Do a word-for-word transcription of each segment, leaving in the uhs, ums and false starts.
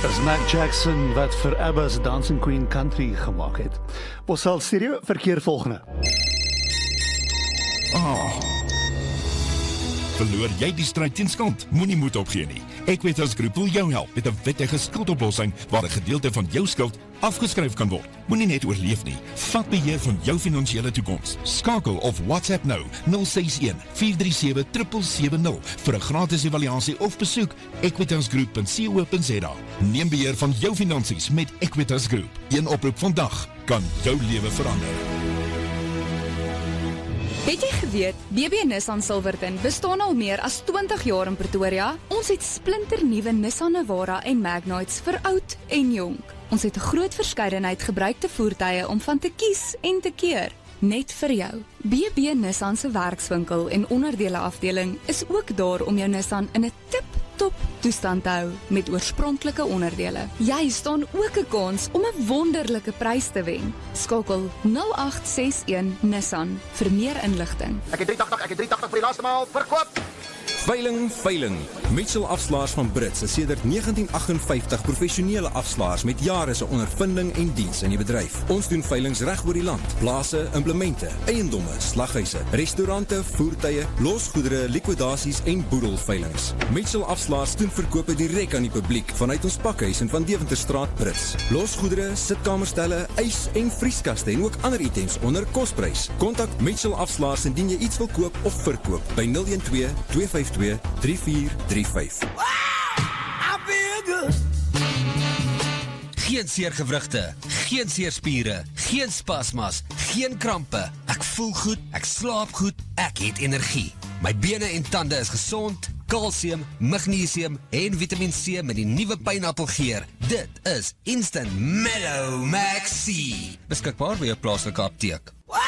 Is Mac Jackson wat vir ABBA's Dancing Queen Country gemaak het. Ons sal stereo verkeer volgende. Oh. Verloor jy die stryd teen skuld? Moenie moed opgee nie. Equitas Groep wil jou help met 'n wettige skuldoplossing waar 'n gedeelte van jou skuld afgeskryf kan word. Moenie net oorleef nie. Vat beheer van jou finansiële toekoms. Skakel of WhatsApp nou nul ses een vier drie sewe sewe sewe nul vir 'n gratis evaluasie of besoek equitas group punt co punt za. Neem beheer van jou finansies met Equitas Groep. Een oproep vandag kan jou lewe verander. Het jy geweet, B B Nissan Silverton bestaan al meer as twintig jaar in Pretoria? Ons het splinternuwe Nissan Navara en Magnites vir oud en jonk. Ons het 'n groot verskeidenheid gebruikte voertuie om van te kies en te keer. Net vir jou. B B Nissan se werkswinkel en onderdele afdeling is ook daar om jou Nissan in 'n tip-top toestand te hou met oorspronklike onderdele. Jy staan ook 'n kans om 'n wonderlike prys te wen. Skakel nul agt ses een Nissan vir meer inligting. Ek het drie agt agt, ek het drie agt agt vir die laaste maal verkoop. Veiling, veiling. Mitchell Afslaers van Brits is sedert negentien agt vyftig professionele afslaers met jare se ondervinding en diens in die bedryf. Ons doen veilings reg oor die land. Plase, implemente, eiendomme, slaghuise, restaurante, voertuie, losgoedere, likwidasies en boedelveilings. Mitchell Afslaers doen verkope direk aan die publiek vanuit ons pakhuis in Van Deventerstraat, Brits. Losgoedere, sitkamerstelle, ys en vrieskaste en ook ander items onder kosprys. Kontak Mitchell Afslaers indien jy iets wil koop of verkoop by nul een twee twee vyf twee drie vier drie vyf. Geen seergewrigte, geen seerspiere, geen spasmas, geen krampe. Ek voel goed, ek slaap goed, ek het energie. My bene en tande is gesond, kalsium, magnesium en Vitamiin C met die nuwe pineappelgeer. Dit is Instant Mellow Max C. Beskikbaar by jou plaaslike apteek.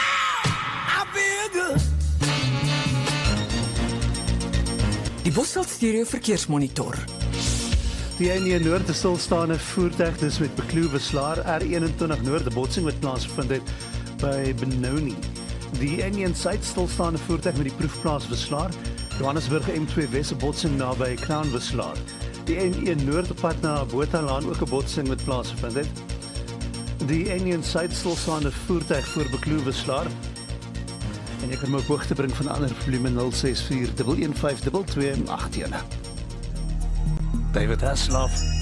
Die Bosveld Stereo Verkeersmonitor. Die N een Noord, 'n stilstaande voertuig, dis met bekloewe slaer R eenentwintig Noord, 'n botsing wat plaasgevind het by Benoni. Die N een Suid, stilstaande voertuig met die proefplaas Weslaar, Johannesburg M twee Wes, 'n botsing naby Crown Weslaar. Die N een Noord op pad na Botalaan, ook 'n botsing wat plaasgevind het. Die N een Suid, stilstaande voertuig voor bekloewe Weslaar. En jy kan my op hoogte bring van ander probleme nul ses vier een een vyf twee twee agt een. David Hasselhoff.